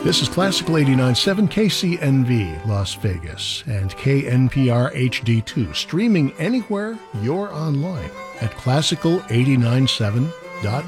This is Classical 89.7 KCNV Las Vegas and KNPR HD2, streaming anywhere you're online at classical897.com.